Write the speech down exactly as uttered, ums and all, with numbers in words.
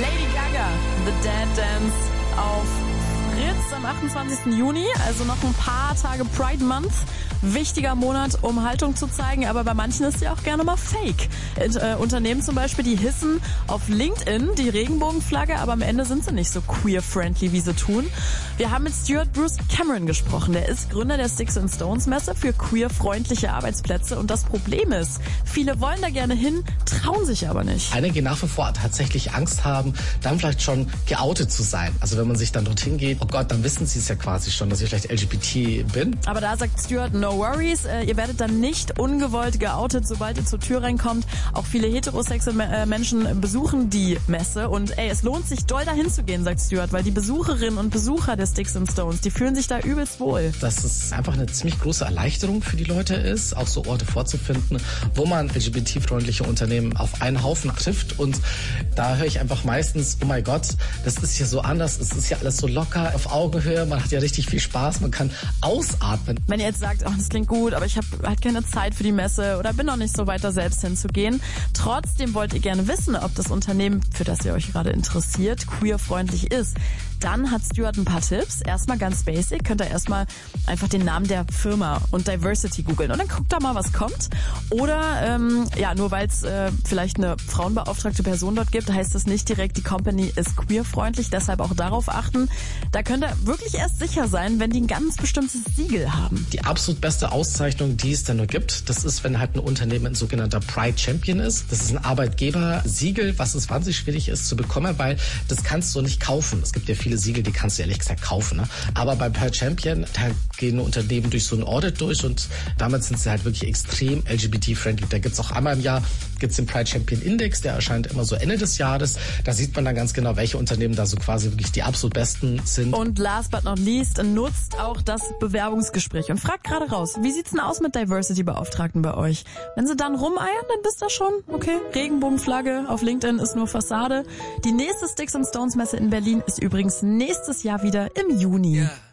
Lady Gaga, The Dead Dance auf Fritz am achtundzwanzigsten Juni, also noch ein paar Tage Pride Month. Wichtiger Monat, um Haltung zu zeigen, aber bei manchen ist ja auch gerne mal Fake. Äh, Unternehmen zum Beispiel, die hissen auf LinkedIn die Regenbogenflagge, aber am Ende sind sie nicht so queer-friendly, wie sie tun. Wir haben mit Stuart Bruce Cameron gesprochen. Der ist Gründer der Sticks and Stones Messe für queer-freundliche Arbeitsplätze. Und das Problem ist, viele wollen da gerne hin, trauen sich aber nicht. Einige nach wie vor tatsächlich Angst haben, dann vielleicht schon geoutet zu sein. Also wenn man sich dann dorthin geht, oh Gott, dann wissen sie es ja quasi schon, dass ich vielleicht L G B T bin. Aber da sagt Stuart, no worries, äh, ihr werdet dann nicht ungewollt geoutet, sobald ihr zur Tür reinkommt. Auch viele heterosexuelle äh, Menschen besuchen die Messe und ey, es lohnt sich doll dahin zu gehen, sagt Stuart, weil die Besucherinnen und Besucher der Sticks and Stones, die fühlen sich da übelst wohl. Dass es einfach eine ziemlich große Erleichterung für die Leute ist, auch so Orte vorzufinden, wo man L G B T-freundliche Unternehmen auf einen Haufen trifft, und da höre ich einfach meistens, oh mein Gott, das ist hier so anders, es ist ja alles so locker, auf Augenhöhe, man hat ja richtig viel Spaß, man kann ausatmen. Wenn ihr jetzt sagt, oh, das klingt gut, aber ich habe halt keine Zeit für die Messe oder bin noch nicht so weit, da selbst hinzugehen. Trotzdem wollt ihr gerne wissen, ob das Unternehmen, für das ihr euch gerade interessiert, queerfreundlich ist. Dann hat Stuart ein paar Tipps. Erstmal ganz basic, könnt ihr erstmal einfach den Namen der Firma und Diversity googeln und dann guckt da mal, was kommt. Oder, ähm, ja, nur weil es äh, vielleicht eine frauenbeauftragte Person dort gibt, heißt das nicht direkt, die Company ist queerfreundlich, deshalb auch darauf achten. Da könnt ihr wirklich erst sicher sein, wenn die ein ganz bestimmtes Siegel haben. Die absolut beste Auszeichnung, die es da nur gibt, das ist, wenn halt ein Unternehmen ein sogenannter Pride Champion ist. Das ist ein Arbeitgebersiegel, was es wahnsinnig schwierig ist zu bekommen, weil das kannst du nicht kaufen. Es gibt ja viele Siegel, die kannst du ehrlich gesagt kaufen. Ne? Aber bei Pride Champion, da gehen Unternehmen durch so ein Audit durch und damit sind sie halt wirklich extrem L G B T-friendly. Da gibt's auch einmal im Jahr gibt's den Pride Champion Index, der erscheint immer so Ende des Jahres. Da sieht man dann ganz genau, welche Unternehmen da so quasi wirklich die absolut besten sind. Und last but not least, nutzt auch das Bewerbungsgespräch und fragt gerade raus, wie sieht's denn aus mit Diversity-Beauftragten bei euch? Wenn sie dann rumeiern, dann wisst ihr schon, okay, Regenbogenflagge auf LinkedIn ist nur Fassade. Die nächste Sticks and Stones Messe in Berlin ist übrigens nächstes Jahr wieder im Juni. Yeah.